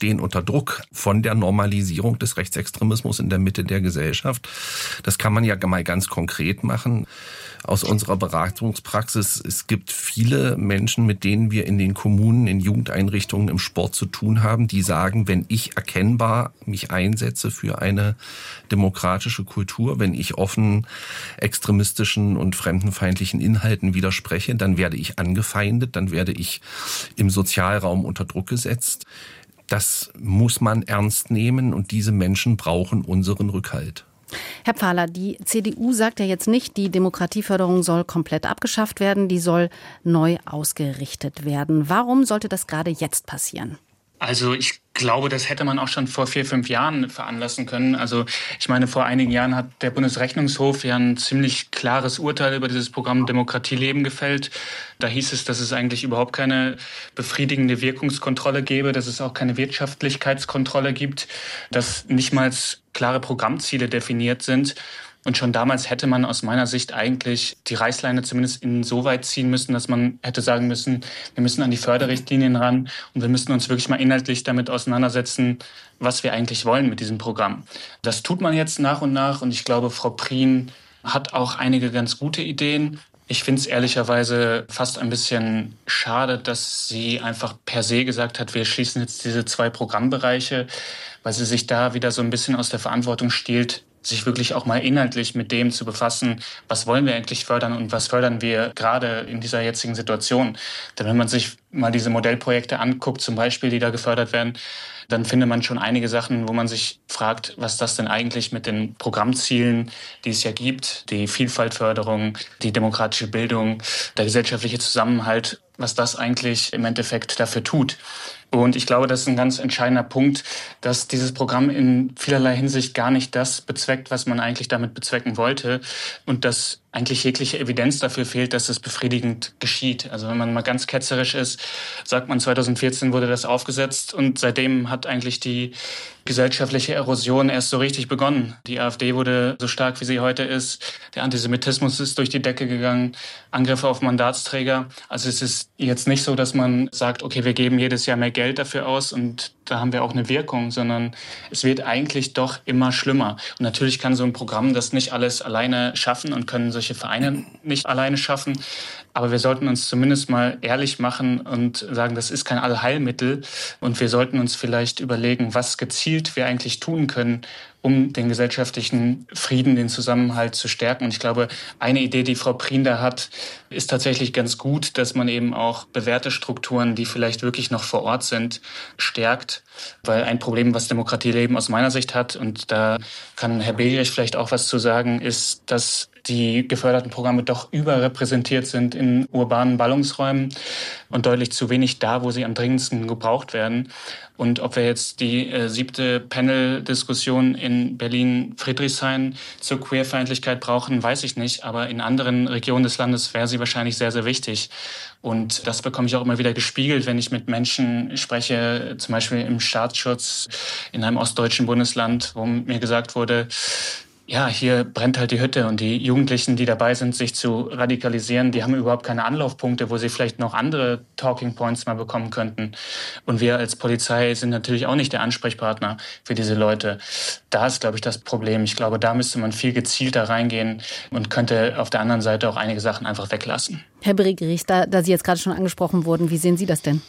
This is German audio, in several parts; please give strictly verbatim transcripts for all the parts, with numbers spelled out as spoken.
stehen unter Druck von der Normalisierung des Rechtsextremismus in der Mitte der Gesellschaft. Das kann man ja mal ganz konkret machen. Aus unserer Beratungspraxis, es gibt viele Menschen, mit denen wir in den Kommunen, in Jugendeinrichtungen, im Sport zu tun haben, die sagen, wenn ich erkennbar mich einsetze für eine demokratische Kultur, wenn ich offen extremistischen und fremdenfeindlichen Inhalten widerspreche, dann werde ich angefeindet, dann werde ich im Sozialraum unter Druck gesetzt. Das muss man ernst nehmen und diese Menschen brauchen unseren Rückhalt. Herr Pfahler, die C D U sagt ja jetzt nicht, die Demokratieförderung soll komplett abgeschafft werden, die soll neu ausgerichtet werden. Warum sollte das gerade jetzt passieren? Also ich glaube, das hätte man auch schon vor vier, fünf Jahren veranlassen können. Also ich meine, vor einigen Jahren hat der Bundesrechnungshof ja ein ziemlich klares Urteil über dieses Programm Demokratie leben gefällt. Da hieß es, dass es eigentlich überhaupt keine befriedigende Wirkungskontrolle gäbe, dass es auch keine Wirtschaftlichkeitskontrolle gibt, dass nicht mal klare Programmziele definiert sind. Und schon damals hätte man aus meiner Sicht eigentlich die Reißleine zumindest insoweit ziehen müssen, dass man hätte sagen müssen, wir müssen an die Förderrichtlinien ran und wir müssen uns wirklich mal inhaltlich damit auseinandersetzen, was wir eigentlich wollen mit diesem Programm. Das tut man jetzt nach und nach und ich glaube, Frau Prien hat auch einige ganz gute Ideen. Ich finde es ehrlicherweise fast ein bisschen schade, dass sie einfach per se gesagt hat, wir schließen jetzt diese zwei Programmbereiche, weil sie sich da wieder so ein bisschen aus der Verantwortung stiehlt, sich wirklich auch mal inhaltlich mit dem zu befassen, was wollen wir eigentlich fördern und was fördern wir gerade in dieser jetzigen Situation. Denn wenn man sich mal diese Modellprojekte anguckt, zum Beispiel, die da gefördert werden, dann findet man schon einige Sachen, wo man sich fragt, was das denn eigentlich mit den Programmzielen, die es ja gibt, die Vielfaltförderung, die demokratische Bildung, der gesellschaftliche Zusammenhalt, was das eigentlich im Endeffekt dafür tut. Und ich glaube, das ist ein ganz entscheidender Punkt, dass dieses Programm in vielerlei Hinsicht gar nicht das bezweckt, was man eigentlich damit bezwecken wollte und dass eigentlich jegliche Evidenz dafür fehlt, dass es befriedigend geschieht. Also wenn man mal ganz ketzerisch ist, sagt man, zweitausendvierzehn wurde das aufgesetzt und seitdem hat eigentlich die gesellschaftliche Erosion erst so richtig begonnen. Die AfD wurde so stark, wie sie heute ist. Der Antisemitismus ist durch die Decke gegangen. Angriffe auf Mandatsträger. Also es ist jetzt nicht so, dass man sagt, okay, wir geben jedes Jahr mehr Geld dafür aus und da haben wir auch eine Wirkung, sondern es wird eigentlich doch immer schlimmer. Und natürlich kann so ein Programm das nicht alles alleine schaffen und können solche Vereine nicht alleine schaffen. Aber wir sollten uns zumindest mal ehrlich machen und sagen, das ist kein Allheilmittel. Und wir sollten uns vielleicht überlegen, was gezielt wir eigentlich tun können, um den gesellschaftlichen Frieden, den Zusammenhalt zu stärken. Und ich glaube, eine Idee, die Frau Prien da hat, ist tatsächlich ganz gut, dass man eben auch bewährte Strukturen, die vielleicht wirklich noch vor Ort sind, stärkt. Weil ein Problem, was Demokratieleben aus meiner Sicht hat, und da kann Herr Begerich vielleicht auch was zu sagen, ist, dass die geförderten Programme doch überrepräsentiert sind in urbanen Ballungsräumen und deutlich zu wenig da, wo sie am dringendsten gebraucht werden. Und ob wir jetzt die äh, siebte Panel-Diskussion in Berlin-Friedrichshain zur Queerfeindlichkeit brauchen, weiß ich nicht. Aber in anderen Regionen des Landes wäre sie wahrscheinlich sehr, sehr wichtig. Und das bekomme ich auch immer wieder gespiegelt, wenn ich mit Menschen spreche, zum Beispiel im Staatsschutz in einem ostdeutschen Bundesland, wo mir gesagt wurde, ja, hier brennt halt die Hütte und die Jugendlichen, die dabei sind, sich zu radikalisieren, die haben überhaupt keine Anlaufpunkte, wo sie vielleicht noch andere Talking Points mal bekommen könnten. Und wir als Polizei sind natürlich auch nicht der Ansprechpartner für diese Leute. Da ist, glaube ich, das Problem. Ich glaube, da müsste man viel gezielter reingehen und könnte auf der anderen Seite auch einige Sachen einfach weglassen. Herr Begerich, da, da Sie jetzt gerade schon angesprochen wurden, wie sehen Sie das denn?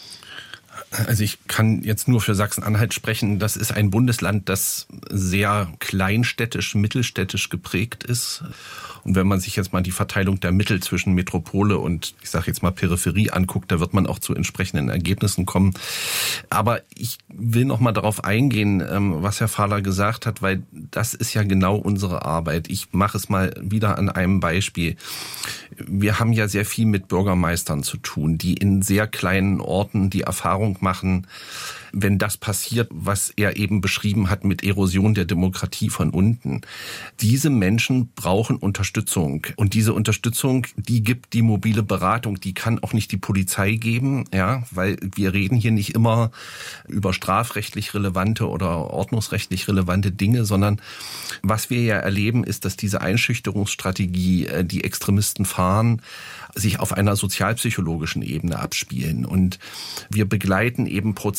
Also ich kann jetzt nur für Sachsen-Anhalt sprechen. Das ist ein Bundesland, das sehr kleinstädtisch, mittelstädtisch geprägt ist. Und wenn man sich jetzt mal die Verteilung der Mittel zwischen Metropole und, ich sage jetzt mal, Peripherie anguckt, da wird man auch zu entsprechenden Ergebnissen kommen. Aber ich will noch mal darauf eingehen, was Herr Pfahler gesagt hat, weil das ist ja genau unsere Arbeit. Ich mache es mal wieder an einem Beispiel. Wir haben ja sehr viel mit Bürgermeistern zu tun, die in sehr kleinen Orten die Erfahrung machen, wenn das passiert, was er eben beschrieben hat mit Erosion der Demokratie von unten. Diese Menschen brauchen Unterstützung. Und diese Unterstützung, die gibt die mobile Beratung, die kann auch nicht die Polizei geben, ja, weil wir reden hier nicht immer über strafrechtlich relevante oder ordnungsrechtlich relevante Dinge, sondern was wir ja erleben, ist, dass diese Einschüchterungsstrategie, die Extremisten fahren, sich auf einer sozialpsychologischen Ebene abspielen. Und wir begleiten eben Prozesse auch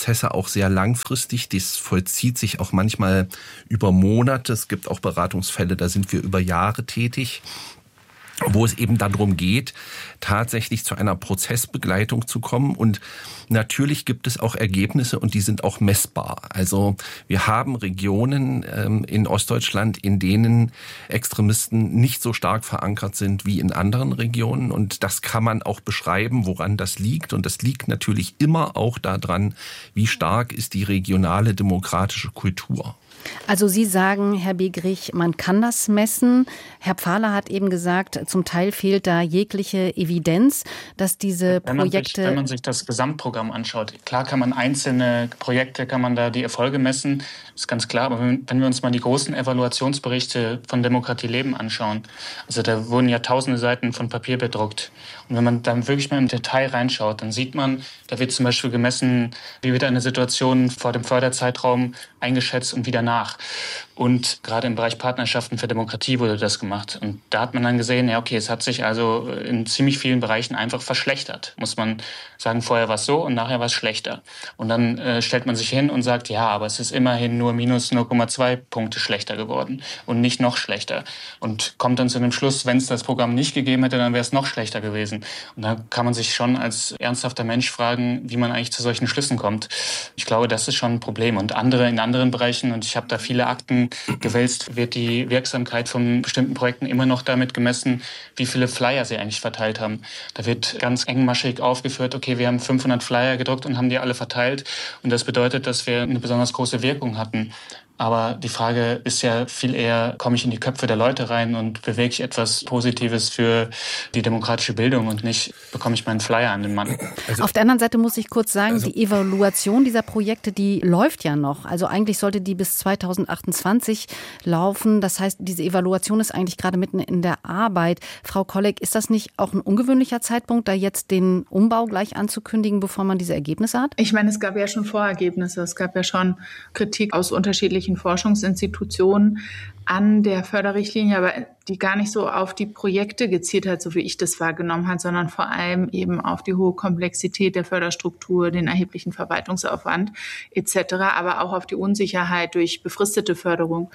auch sehr langfristig. Das vollzieht sich auch manchmal über Monate. Es gibt auch Beratungsfälle, da sind wir über Jahre tätig, wo es eben darum geht, tatsächlich zu einer Prozessbegleitung zu kommen. Und natürlich gibt es auch Ergebnisse und die sind auch messbar. Also wir haben Regionen ähm, in Ostdeutschland, in denen Extremisten nicht so stark verankert sind wie in anderen Regionen. Und das kann man auch beschreiben, woran das liegt. Und das liegt natürlich immer auch daran, wie stark ist die regionale demokratische Kultur. Also Sie sagen, Herr Begrich, man kann das messen. Herr Pfahler hat eben gesagt, zum Teil fehlt da jegliche Evidenz, dass diese wenn man Projekte... Sich, wenn man sich das Gesamtprogramm anschaut, klar kann man einzelne Projekte, kann man da die Erfolge messen, ist ganz klar. Aber wenn, wenn wir uns mal die großen Evaluationsberichte von Demokratie Leben anschauen, also da wurden ja tausende Seiten von Papier bedruckt. Und wenn man dann wirklich mal im Detail reinschaut, dann sieht man, da wird zum Beispiel gemessen, wie wird eine Situation vor dem Förderzeitraum eingeschätzt und wieder nach. Und gerade im Bereich Partnerschaften für Demokratie wurde das gemacht. Und da hat man dann gesehen, ja okay, es hat sich also in ziemlich vielen Bereichen einfach verschlechtert. Muss man sagen, vorher war es so und nachher war es schlechter. Und dann äh, stellt man sich hin und sagt, ja, aber es ist immerhin nur minus null Komma zwei Punkte schlechter geworden und nicht noch schlechter. Und kommt dann zu dem Schluss, wenn es das Programm nicht gegeben hätte, dann wäre es noch schlechter gewesen. Und da kann man sich schon als ernsthafter Mensch fragen, wie man eigentlich zu solchen Schlüssen kommt. Ich glaube, das ist schon ein Problem. Und andere in anderen Bereichen, und ich habe da viele Akten gewälzt, wird die Wirksamkeit von bestimmten Projekten immer noch damit gemessen, wie viele Flyer sie eigentlich verteilt haben. Da wird ganz engmaschig aufgeführt, okay, wir haben fünfhundert Flyer gedruckt und haben die alle verteilt. Und das bedeutet, dass wir eine besonders große Wirkung hatten. Aber die Frage ist ja viel eher, komme ich in die Köpfe der Leute rein und bewege ich etwas Positives für die demokratische Bildung und nicht bekomme ich meinen Flyer an den Mann. Also, auf der anderen Seite muss ich kurz sagen, also, die Evaluation dieser Projekte, die läuft ja noch. Also eigentlich sollte die bis zweitausendachtundzwanzig laufen. Das heißt, diese Evaluation ist eigentlich gerade mitten in der Arbeit. Frau Kolleg, ist das nicht auch ein ungewöhnlicher Zeitpunkt, da jetzt den Umbau gleich anzukündigen, bevor man diese Ergebnisse hat? Ich meine, es gab ja schon Vorergebnisse. Es gab ja schon Kritik aus unterschiedlichen Forschungsinstitutionen an der Förderrichtlinie, aber die gar nicht so auf die Projekte gezielt hat, so wie ich das wahrgenommen habe, sondern vor allem eben auf die hohe Komplexität der Förderstruktur, den erheblichen Verwaltungsaufwand et cetera, aber auch auf die Unsicherheit durch befristete Förderung.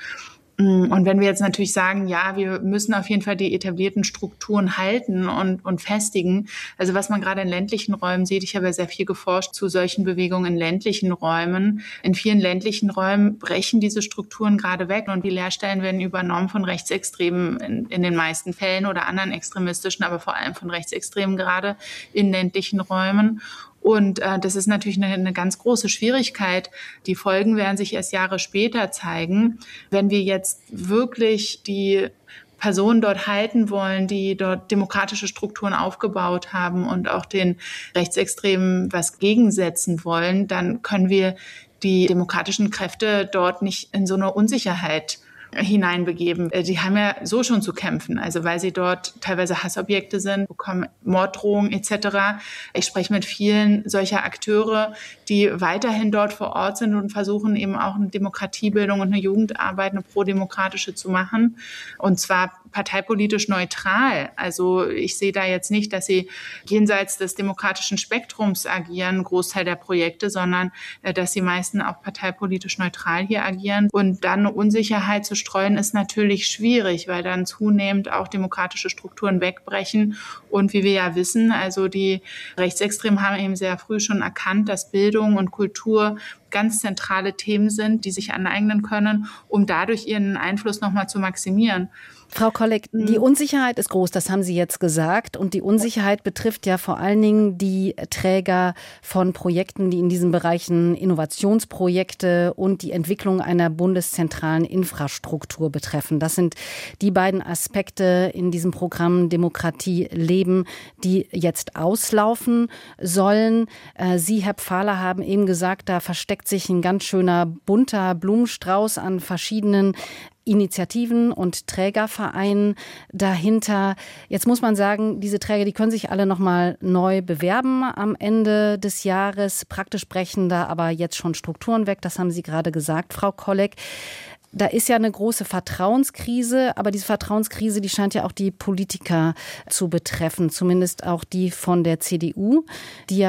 Und wenn wir jetzt natürlich sagen, ja, wir müssen auf jeden Fall die etablierten Strukturen halten und, und festigen. Also was man gerade in ländlichen Räumen sieht, ich habe ja sehr viel geforscht zu solchen Bewegungen in ländlichen Räumen. In vielen ländlichen Räumen brechen diese Strukturen gerade weg und die Lehrstellen werden übernommen von Rechtsextremen in, in den meisten Fällen oder anderen extremistischen, aber vor allem von Rechtsextremen gerade in ländlichen Räumen. Und äh, das ist natürlich eine, eine ganz große Schwierigkeit. Die Folgen werden sich erst Jahre später zeigen. Wenn wir jetzt wirklich die Personen dort halten wollen, die dort demokratische Strukturen aufgebaut haben und auch den Rechtsextremen was gegensetzen wollen, dann können wir die demokratischen Kräfte dort nicht in so eine Unsicherheit hineinbegeben. Die haben ja so schon zu kämpfen, also weil sie dort teilweise Hassobjekte sind, bekommen Morddrohungen et cetera. Ich spreche mit vielen solcher Akteure, die weiterhin dort vor Ort sind und versuchen eben auch eine Demokratiebildung und eine Jugendarbeit, eine prodemokratische zu machen, und zwar parteipolitisch neutral. Also ich sehe da jetzt nicht, dass sie jenseits des demokratischen Spektrums agieren, ein Großteil der Projekte, sondern dass die meisten auch parteipolitisch neutral hier agieren. Und dann eine Unsicherheit zu streuen, ist natürlich schwierig, weil dann zunehmend auch demokratische Strukturen wegbrechen. Und wie wir ja wissen, also die Rechtsextremen haben eben sehr früh schon erkannt, dass Bildung und Kultur ganz zentrale Themen sind, die sich aneignen können, um dadurch ihren Einfluss nochmal zu maximieren. Frau Kolleg, die Unsicherheit ist groß, das haben Sie jetzt gesagt. Und die Unsicherheit betrifft ja vor allen Dingen die Träger von Projekten, die in diesen Bereichen Innovationsprojekte und die Entwicklung einer bundeszentralen Infrastruktur betreffen. Das sind die beiden Aspekte in diesem Programm Demokratie leben, die jetzt auslaufen sollen. Sie, Herr Pfahler, haben eben gesagt, da versteckt sich ein ganz schöner bunter Blumenstrauß an verschiedenen Initiativen und Trägervereinen dahinter. Jetzt muss man sagen, diese Träger, die können sich alle nochmal neu bewerben am Ende des Jahres. Praktisch brechen da aber jetzt schon Strukturen weg. Das haben Sie gerade gesagt, Frau Kolleg. Da ist ja eine große Vertrauenskrise, aber diese Vertrauenskrise, die scheint ja auch die Politiker zu betreffen, zumindest auch die von der C D U, die ja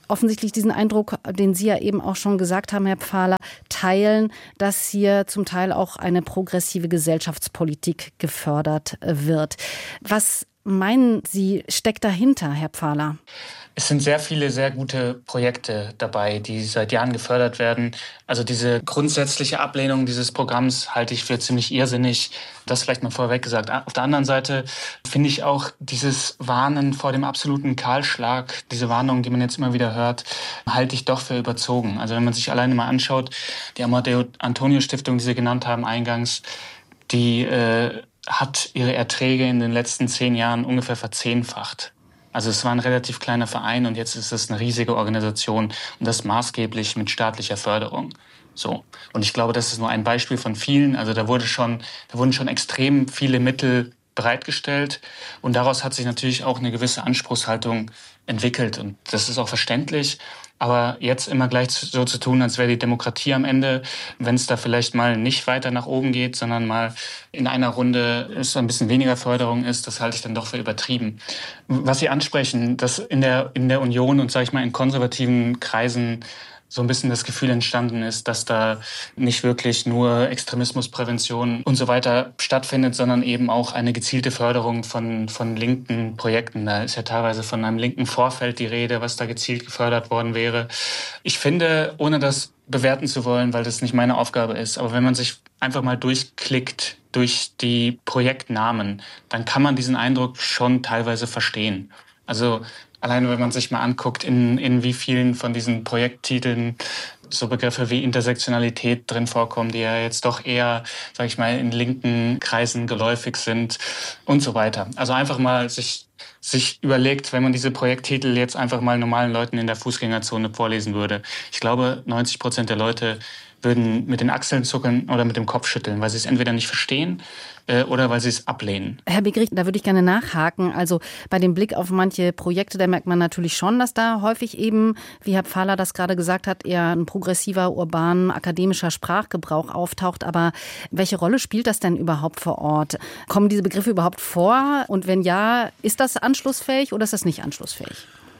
offensichtlich diesen Eindruck, den Sie ja eben auch schon gesagt haben, Herr Pfahler, teilen, dass hier zum Teil auch eine progressive Gesellschaftspolitik gefördert wird. Was meinen Sie, steckt dahinter, Herr Pfahler? Es sind sehr viele sehr gute Projekte dabei, die seit Jahren gefördert werden. Also diese grundsätzliche Ablehnung dieses Programms halte ich für ziemlich irrsinnig. Das vielleicht mal vorweg gesagt. Auf der anderen Seite finde ich auch dieses Warnen vor dem absoluten Kahlschlag, diese Warnung, die man jetzt immer wieder hört, halte ich doch für überzogen. Also wenn man sich alleine mal anschaut, die Amadeo-Antonio-Stiftung, die Sie genannt haben eingangs, die äh, hat ihre Erträge in den letzten zehn Jahren ungefähr verzehnfacht. Also es war ein relativ kleiner Verein und jetzt ist es eine riesige Organisation und das maßgeblich mit staatlicher Förderung. So. Und ich glaube, das ist nur ein Beispiel von vielen. Also da wurde schon, da wurden schon extrem viele Mittel bereitgestellt und daraus hat sich natürlich auch eine gewisse Anspruchshaltung entwickelt und das ist auch verständlich. Aber jetzt immer gleich so zu tun, als wäre die Demokratie am Ende, wenn es da vielleicht mal nicht weiter nach oben geht, sondern mal in einer Runde es ein bisschen weniger Förderung ist, das halte ich dann doch für übertrieben. Was Sie ansprechen, dass in der, in der Union und, sage ich mal, in konservativen Kreisen so ein bisschen das Gefühl entstanden ist, dass da nicht wirklich nur Extremismusprävention und so weiter stattfindet, sondern eben auch eine gezielte Förderung von, von linken Projekten. Da ist ja teilweise von einem linken Vorfeld die Rede, was da gezielt gefördert worden wäre. Ich finde, ohne das bewerten zu wollen, weil das nicht meine Aufgabe ist, aber wenn man sich einfach mal durchklickt durch die Projektnamen, dann kann man diesen Eindruck schon teilweise verstehen. Also alleine wenn man sich mal anguckt, in, in wie vielen von diesen Projekttiteln so Begriffe wie Intersektionalität drin vorkommen, die ja jetzt doch eher, sage ich mal, in linken Kreisen geläufig sind und so weiter. Also einfach mal sich, sich überlegt, wenn man diese Projekttitel jetzt einfach mal normalen Leuten in der Fußgängerzone vorlesen würde. Ich glaube, neunzig Prozent der Leute würden mit den Achseln zucken oder mit dem Kopf schütteln, weil sie es entweder nicht verstehen äh, oder weil sie es ablehnen. Herr Begrich, da würde ich gerne nachhaken. Also bei dem Blick auf manche Projekte, da merkt man natürlich schon, dass da häufig eben, wie Herr Pfahler das gerade gesagt hat, eher ein progressiver, urban, akademischer Sprachgebrauch auftaucht. Aber welche Rolle spielt das denn überhaupt vor Ort? Kommen diese Begriffe überhaupt vor? Und wenn ja, ist das anschlussfähig oder ist das nicht anschlussfähig?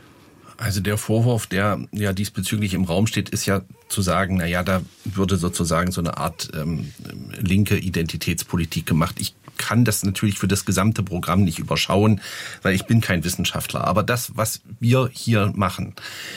Also der Vorwurf, der ja diesbezüglich im Raum steht, ist ja zu sagen, na ja, da würde sozusagen so eine Art ähm, linke Identitätspolitik gemacht. Ich kann das natürlich für das gesamte Programm nicht überschauen, weil ich bin kein Wissenschaftler. Aber das, was wir hier machen,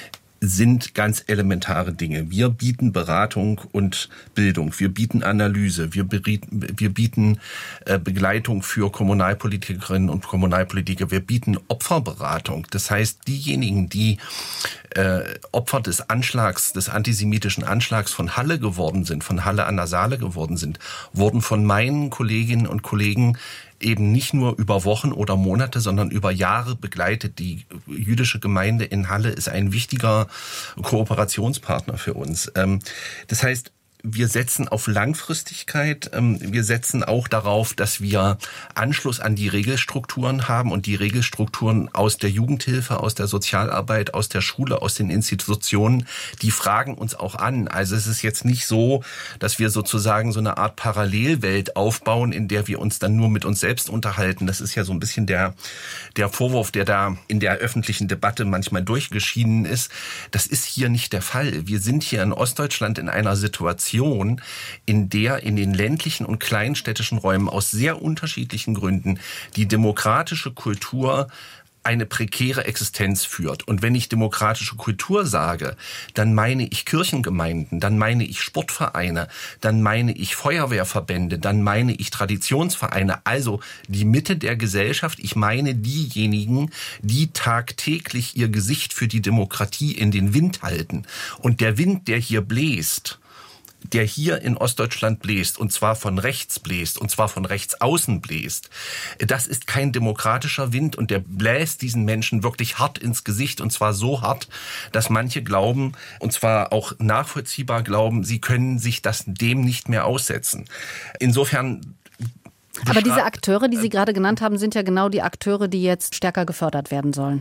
sind ganz elementare Dinge. Wir bieten Beratung und Bildung. Wir bieten Analyse. Wir, berieten, wir bieten äh, Begleitung für Kommunalpolitikerinnen und Kommunalpolitiker. Wir bieten Opferberatung. Das heißt, diejenigen, die äh, Opfer des Anschlags, des antisemitischen Anschlags von Halle geworden sind, von Halle an der Saale geworden sind, wurden von meinen Kolleginnen und Kollegen eben nicht nur über Wochen oder Monate, sondern über Jahre begleitet. Die jüdische Gemeinde in Halle ist ein wichtiger Kooperationspartner für uns. Das heißt, wir setzen auf Langfristigkeit. Wir setzen auch darauf, dass wir Anschluss an die Regelstrukturen haben und die Regelstrukturen aus der Jugendhilfe, aus der Sozialarbeit, aus der Schule, aus den Institutionen, die fragen uns auch an. Also es ist jetzt nicht so, dass wir sozusagen so eine Art Parallelwelt aufbauen, in der wir uns dann nur mit uns selbst unterhalten. Das ist ja so ein bisschen der, der Vorwurf, der da in der öffentlichen Debatte manchmal durchgeschienen ist. Das ist hier nicht der Fall. Wir sind hier in Ostdeutschland in einer Situation, in der in den ländlichen und kleinstädtischen Räumen aus sehr unterschiedlichen Gründen die demokratische Kultur eine prekäre Existenz führt. Und wenn ich demokratische Kultur sage, dann meine ich Kirchengemeinden, dann meine ich Sportvereine, dann meine ich Feuerwehrverbände, dann meine ich Traditionsvereine, also die Mitte der Gesellschaft. Ich meine diejenigen, die tagtäglich ihr Gesicht für die Demokratie in den Wind halten. Und der Wind, der hier bläst, der hier in Ostdeutschland bläst, und zwar von rechts bläst, und zwar von rechts außen bläst, das ist kein demokratischer Wind und der bläst diesen Menschen wirklich hart ins Gesicht, und zwar so hart, dass manche glauben, und zwar auch nachvollziehbar glauben, sie können sich das dem nicht mehr aussetzen. Insofern... Aber diese Akteure, die Sie gerade genannt haben, sind ja genau die Akteure, die jetzt stärker gefördert werden sollen.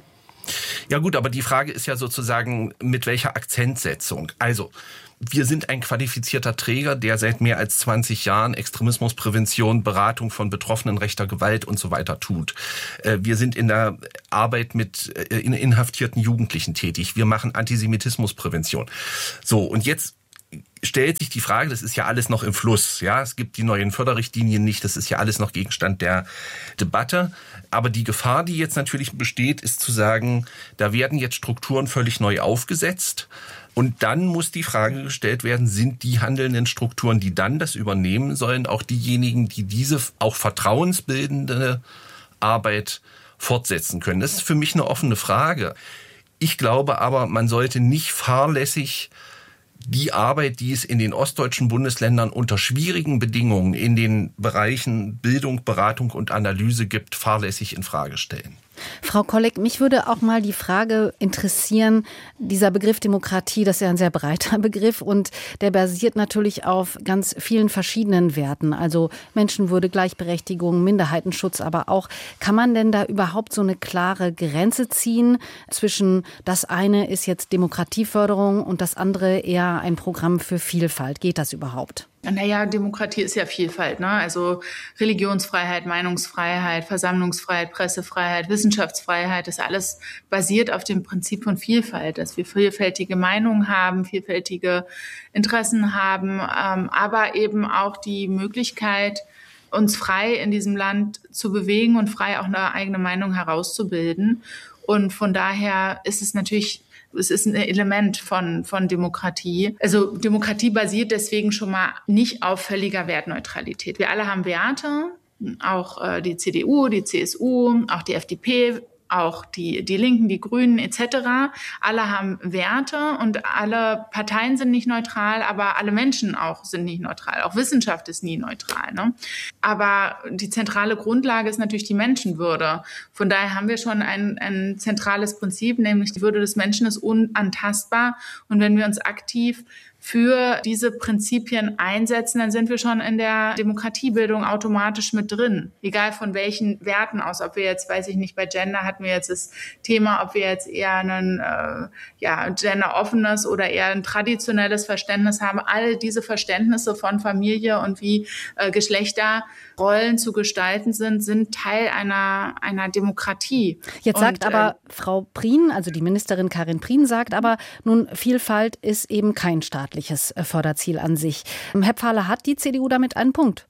Ja gut, aber die Frage ist ja sozusagen, mit welcher Akzentsetzung. Also, wir sind ein qualifizierter Träger, der seit mehr als zwanzig Jahren Extremismusprävention, Beratung von Betroffenen rechter Gewalt und so weiter tut. Wir sind in der Arbeit mit inhaftierten Jugendlichen tätig. Wir machen Antisemitismusprävention. So, und jetzt stellt sich die Frage, das ist ja alles noch im Fluss. Ja, es gibt die neuen Förderrichtlinien nicht, das ist ja alles noch Gegenstand der Debatte. Aber die Gefahr, die jetzt natürlich besteht, ist zu sagen, da werden jetzt Strukturen völlig neu aufgesetzt. Und dann muss die Frage gestellt werden, sind die handelnden Strukturen, die dann das übernehmen sollen, auch diejenigen, die diese auch vertrauensbildende Arbeit fortsetzen können? Das ist für mich eine offene Frage. Ich glaube aber, man sollte nicht fahrlässig die Arbeit, die es in den ostdeutschen Bundesländern unter schwierigen Bedingungen in den Bereichen Bildung, Beratung und Analyse gibt, fahrlässig in Frage stellen. Frau Kolleg, mich würde auch mal die Frage interessieren, dieser Begriff Demokratie, das ist ja ein sehr breiter Begriff und der basiert natürlich auf ganz vielen verschiedenen Werten, also Menschenwürde, Gleichberechtigung, Minderheitenschutz, aber auch, kann man denn da überhaupt so eine klare Grenze ziehen zwischen das eine ist jetzt Demokratieförderung und das andere eher ein Programm für Vielfalt? Geht das überhaupt? Naja, Demokratie ist ja Vielfalt, ne? Also Religionsfreiheit, Meinungsfreiheit, Versammlungsfreiheit, Pressefreiheit, Wissenschaftsfreiheit, das alles basiert auf dem Prinzip von Vielfalt, dass wir vielfältige Meinungen haben, vielfältige Interessen haben, ähm, aber eben auch die Möglichkeit, uns frei in diesem Land zu bewegen und frei auch eine eigene Meinung herauszubilden. Und von daher ist es natürlich Es ist ein Element von, von Demokratie. Also Demokratie basiert deswegen schon mal nicht auf völliger Wertneutralität. Wir alle haben Werte, auch äh, die C D U, die C S U, auch die F D P, auch die, die Linken, die Grünen et cetera. Alle haben Werte und alle Parteien sind nicht neutral, aber alle Menschen auch sind nicht neutral. Auch Wissenschaft ist nie neutral, ne? Aber die zentrale Grundlage ist natürlich die Menschenwürde. Von daher haben wir schon ein, ein zentrales Prinzip, nämlich die Würde des Menschen ist unantastbar. Und wenn wir uns aktiv für diese Prinzipien einsetzen, dann sind wir schon in der Demokratiebildung automatisch mit drin. Egal von welchen Werten aus. Ob wir jetzt, weiß ich nicht, bei Gender hatten wir jetzt das Thema, ob wir jetzt eher ein äh, ja, genderoffenes oder eher ein traditionelles Verständnis haben. All diese Verständnisse von Familie und wie äh, Geschlechterrollen zu gestalten sind, sind Teil einer, einer Demokratie. Jetzt sagt und, aber äh, Frau Prien, also die Ministerin Karin Prien sagt aber, nun, Vielfalt ist eben kein Staat. Förderziel an sich. Herr Pfahler, hat die C D U damit einen Punkt?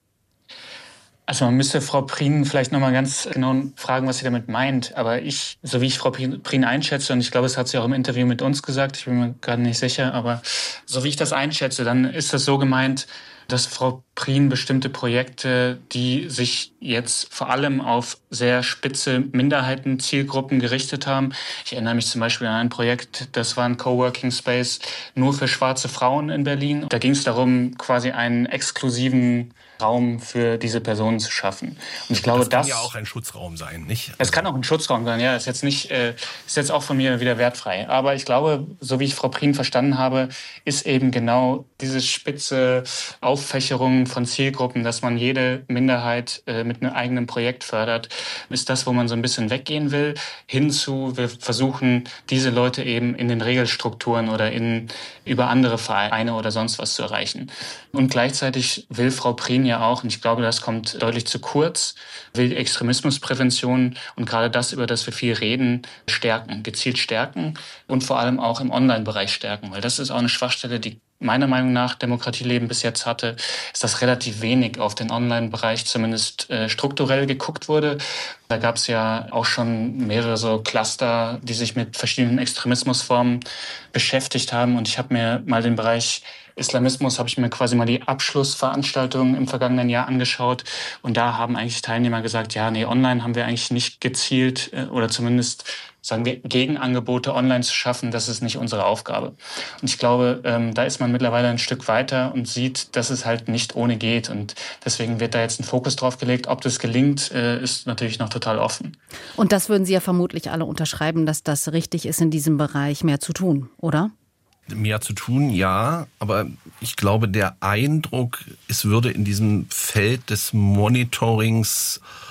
Also man müsste Frau Prien vielleicht noch mal ganz genau fragen, was sie damit meint. Aber ich, so wie ich Frau Prien einschätze, und ich glaube, es hat sie auch im Interview mit uns gesagt, ich bin mir gerade nicht sicher, aber so wie ich das einschätze, dann ist das so gemeint, dass Frau Prien bestimmte Projekte, die sich jetzt vor allem auf sehr spitze Minderheitenzielgruppen gerichtet haben. Ich erinnere mich zum Beispiel an ein Projekt, das war ein Coworking Space nur für schwarze Frauen in Berlin. Da ging es darum, quasi einen exklusiven Raum für diese Personen zu schaffen. Und ich glaube, das kann das ja auch ein Schutzraum sein, nicht? Es kann auch ein Schutzraum sein, ja. Ist jetzt nicht, äh, ist jetzt auch von mir wieder wertfrei. Aber ich glaube, so wie ich Frau Prien verstanden habe, ist eben genau diese spitze Auffächerung von Zielgruppen, dass man jede Minderheit äh, mit einem eigenen Projekt fördert, ist das, wo man so ein bisschen weggehen will, hinzu, wir versuchen, diese Leute eben in den Regelstrukturen oder in, über andere Vereine oder sonst was zu erreichen. Und gleichzeitig will Frau Prien ja auch, und ich glaube, das kommt deutlich zu kurz, will Extremismusprävention und gerade das, über das wir viel reden, stärken, gezielt stärken und vor allem auch im Online-Bereich stärken, weil das ist auch eine Schwachstelle, die meiner Meinung nach Demokratieleben bis jetzt hatte, ist, dass relativ wenig auf den Online-Bereich zumindest äh, strukturell geguckt wurde. Da gab es ja auch schon mehrere so Cluster, die sich mit verschiedenen Extremismusformen beschäftigt haben. Und ich habe mir mal den Bereich Islamismus, habe ich mir quasi mal die Abschlussveranstaltung im vergangenen Jahr angeschaut. Und da haben eigentlich Teilnehmer gesagt, ja, nee, online haben wir eigentlich nicht gezielt äh, oder zumindest sagen wir, Gegenangebote online zu schaffen, das ist nicht unsere Aufgabe. Und ich glaube, ähm, da ist man mittlerweile ein Stück weiter und sieht, dass es halt nicht ohne geht. Und deswegen wird da jetzt ein Fokus drauf gelegt. Ob das gelingt, äh, ist natürlich noch total offen. Und das würden Sie ja vermutlich alle unterschreiben, dass das richtig ist, in diesem Bereich mehr zu tun, oder? Mehr zu tun, ja. Aber ich glaube, der Eindruck, es würde in diesem Feld des Monitorings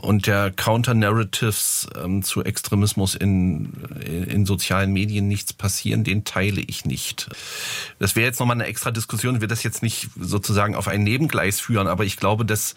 und der Counter-Narratives ähm, zu Extremismus in, in sozialen Medien nichts passieren, den teile ich nicht. Das wäre jetzt nochmal eine extra Diskussion, wir das jetzt nicht sozusagen auf ein Nebengleis führen, aber ich glaube, dass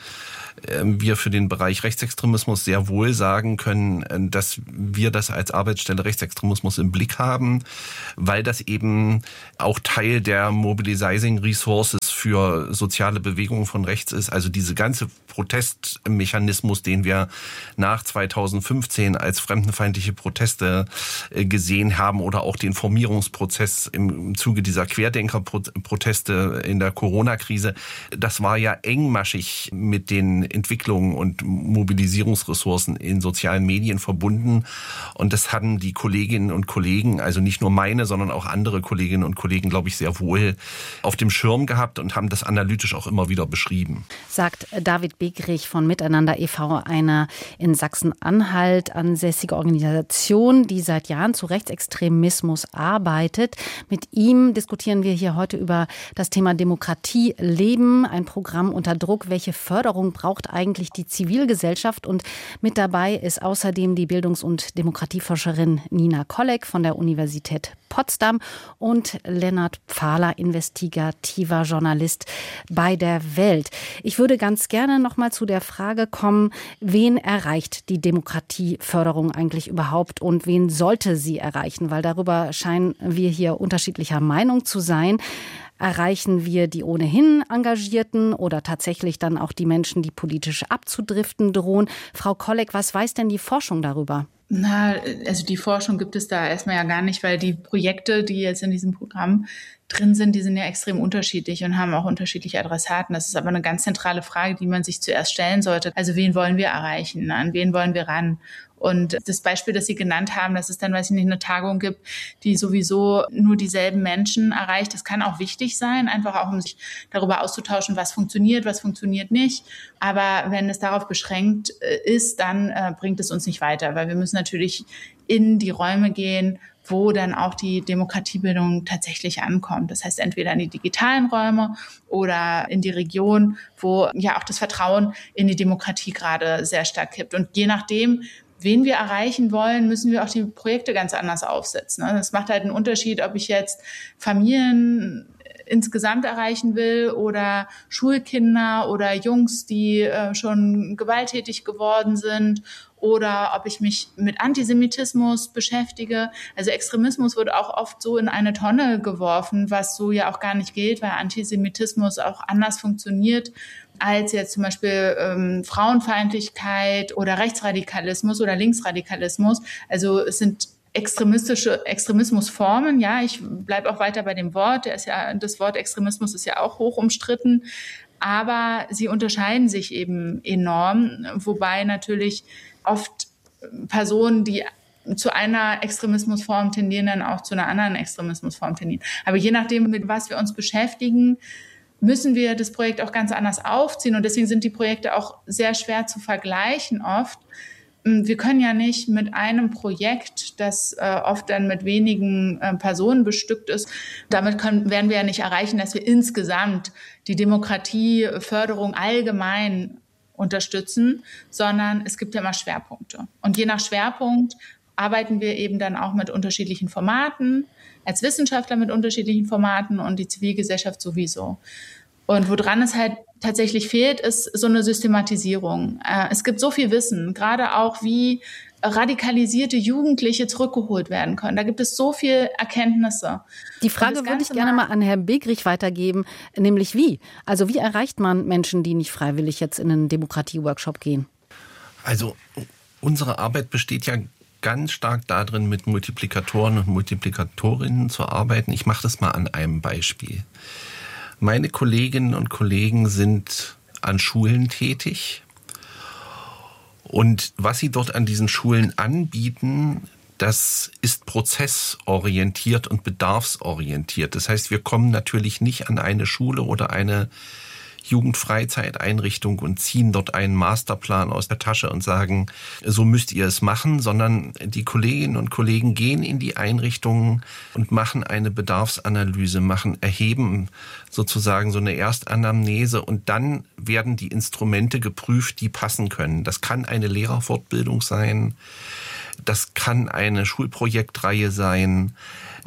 wir für den Bereich Rechtsextremismus sehr wohl sagen können, dass wir das als Arbeitsstelle Rechtsextremismus im Blick haben, weil das eben auch Teil der Mobilizing Resources für soziale Bewegungen von rechts ist. Also diese ganze Protestmechanismus, den wir nach zweitausendfünfzehn als fremdenfeindliche Proteste gesehen haben oder auch den Formierungsprozess im Zuge dieser Querdenkerproteste in der Corona-Krise, das war ja engmaschig mit den Entwicklungen und Mobilisierungsressourcen in sozialen Medien verbunden. Und das hatten die Kolleginnen und Kollegen, also nicht nur meine, sondern auch andere Kolleginnen und Kollegen, glaube ich, sehr wohl auf dem Schirm gehabt und haben das analytisch auch immer wieder beschrieben. Sagt David Begrich von Miteinander e V, eine in Sachsen-Anhalt ansässige Organisation, die seit Jahren zu Rechtsextremismus arbeitet. Mit ihm diskutieren wir hier heute über das Thema Demokratie leben, ein Programm unter Druck. Welche Förderung braucht eigentlich die Zivilgesellschaft? Und mit dabei ist außerdem die Bildungs- und Demokratieforscherin Nina Kolleg von der Universität Potsdam und Lennart Pfahler, investigativer Journalist bei der Welt. Ich würde ganz gerne noch mal zu der Frage kommen, wen erreicht die Demokratieförderung eigentlich überhaupt und wen sollte sie erreichen? Weil darüber scheinen wir hier unterschiedlicher Meinung zu sein. Erreichen wir die ohnehin Engagierten oder tatsächlich dann auch die Menschen, die politisch abzudriften drohen? Frau Kolleg, was weiß denn die Forschung darüber? Na, also die Forschung gibt es da erstmal ja gar nicht, weil die Projekte, die jetzt in diesem Programm drin sind, die sind ja extrem unterschiedlich und haben auch unterschiedliche Adressaten. Das ist aber eine ganz zentrale Frage, die man sich zuerst stellen sollte. Also wen wollen wir erreichen? An wen wollen wir ran? Und das Beispiel, das Sie genannt haben, dass es dann, weiß ich nicht, eine Tagung gibt, die sowieso nur dieselben Menschen erreicht, das kann auch wichtig sein, einfach auch um sich darüber auszutauschen, was funktioniert, was funktioniert nicht. Aber wenn es darauf beschränkt ist, dann äh, bringt es uns nicht weiter, weil wir müssen natürlich in die Räume gehen, wo dann auch die Demokratiebildung tatsächlich ankommt. Das heißt, entweder in die digitalen Räume oder in die Region, wo ja auch das Vertrauen in die Demokratie gerade sehr stark kippt. Und je nachdem, wen wir erreichen wollen, müssen wir auch die Projekte ganz anders aufsetzen. Das macht halt einen Unterschied, ob ich jetzt Familien insgesamt erreichen will oder Schulkinder oder Jungs, die äh, schon gewalttätig geworden sind, oder ob ich mich mit Antisemitismus beschäftige. Also Extremismus wird auch oft so in eine Tonne geworfen, was so ja auch gar nicht gilt, weil Antisemitismus auch anders funktioniert als jetzt zum Beispiel ähm, Frauenfeindlichkeit oder Rechtsradikalismus oder Linksradikalismus. Also es sind extremistische Extremismusformen, ja, ich bleibe auch weiter bei dem Wort, der ist ja, das Wort Extremismus ist ja auch hoch umstritten, aber sie unterscheiden sich eben enorm, wobei natürlich oft Personen, die zu einer Extremismusform tendieren, dann auch zu einer anderen Extremismusform tendieren. Aber je nachdem, mit was wir uns beschäftigen, müssen wir das Projekt auch ganz anders aufziehen. Und deswegen sind die Projekte auch sehr schwer zu vergleichen oft. Wir können ja nicht mit einem Projekt, das äh, oft dann mit wenigen äh, Personen bestückt ist, damit können, werden wir ja nicht erreichen, dass wir insgesamt die Demokratieförderung allgemein unterstützen, sondern es gibt ja immer Schwerpunkte. Und je nach Schwerpunkt arbeiten wir eben dann auch mit unterschiedlichen Formaten, als Wissenschaftler mit unterschiedlichen Formaten und die Zivilgesellschaft sowieso. Und woran es halt tatsächlich fehlt, ist so eine Systematisierung. Es gibt so viel Wissen, gerade auch wie radikalisierte Jugendliche zurückgeholt werden können. Da gibt es so viel Erkenntnisse. Die Frage würde ich gerne mal an Herrn Begrich weitergeben, nämlich wie? Also wie erreicht man Menschen, die nicht freiwillig jetzt in einen Demokratie-Workshop gehen? Also unsere Arbeit besteht ja ganz stark darin, mit Multiplikatoren und Multiplikatorinnen zu arbeiten. Ich mache das mal an einem Beispiel. Meine Kolleginnen und Kollegen sind an Schulen tätig. Und was sie dort an diesen Schulen anbieten, das ist prozessorientiert und bedarfsorientiert. Das heißt, wir kommen natürlich nicht an eine Schule oder eine Jugendfreizeiteinrichtung und ziehen dort einen Masterplan aus der Tasche und sagen, so müsst ihr es machen, sondern die Kolleginnen und Kollegen gehen in die Einrichtungen und machen eine Bedarfsanalyse, machen, erheben sozusagen so eine Erstanamnese und dann werden die Instrumente geprüft, die passen können. Das kann eine Lehrerfortbildung sein, das kann eine Schulprojektreihe sein,